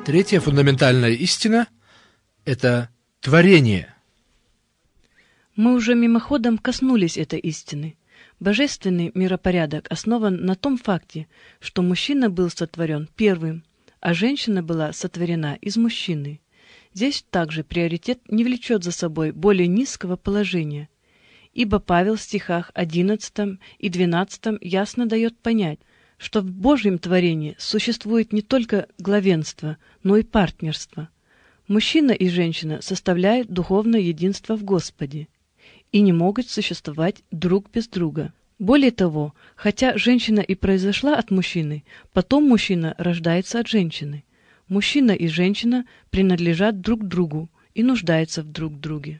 Третья фундаментальная истина – это творение. Мы уже мимоходом коснулись этой истины. Божественный миропорядок основан на том факте, что мужчина был сотворен первым, а женщина была сотворена из мужчины. Здесь также приоритет не влечет за собой более низкого положения, ибо Павел в стихах 11 и 12 ясно дает понять, что в Божьем творении существует не только главенство, но и партнерство. Мужчина и женщина составляют духовное единство в Господе и не могут существовать друг без друга. Более того, хотя женщина и произошла от мужчины, потом мужчина рождается от женщины. Мужчина и женщина принадлежат друг другу и нуждаются в друг друге.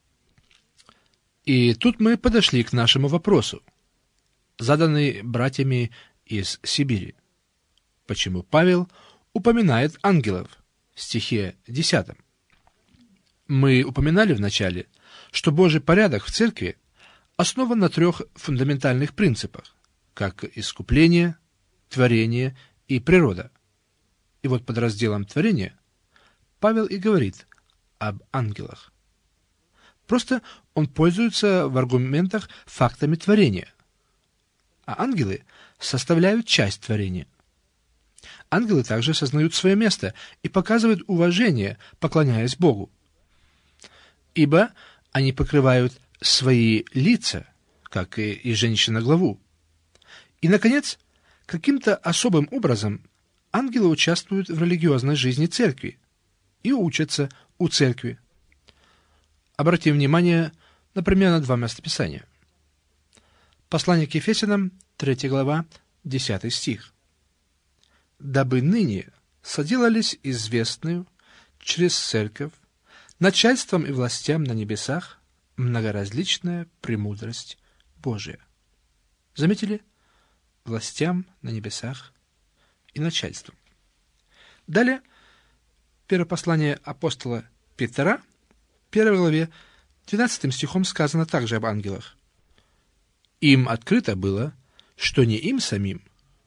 И тут мы подошли к нашему вопросу, заданный братьями из Сибири. Почему Павел упоминает ангелов в стихе 10? Мы упоминали вначале, что Божий порядок в церкви основан на 3 фундаментальных принципах, как искупление, творение и природа. И вот под разделом творения Павел и говорит об ангелах. Просто он пользуется в аргументах фактами творения. А ангелы составляют часть творения. Ангелы также сознают свое место и показывают уважение, поклоняясь Богу. Ибо они покрывают свои лица, как и женщина главу. И, наконец, каким-то особым образом ангелы участвуют в религиозной жизни церкви и учатся у церкви. Обратим внимание, например, на 2 местописания. Послание к Ефесянам, 3 глава, 10 стих. «Дабы ныне соделались известную через церковь начальством и властям на небесах многоразличная премудрость Божия». Заметили? Властям на небесах и начальством. Далее, первое послание апостола Петра, 1 главе, 12 стихом сказано также об ангелах. «Им открыто было, что не им самим,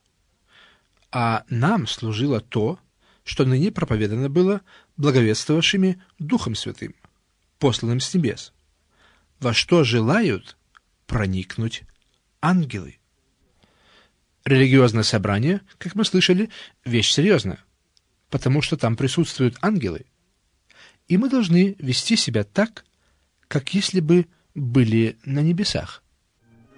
а нам служило то, что ныне проповедано было благовествовавшими Духом Святым, посланным с небес, во что желают проникнуть ангелы». Религиозное собрание, как мы слышали, вещь серьезная, потому что там присутствуют ангелы, и мы должны вести себя так, как если бы были на небесах.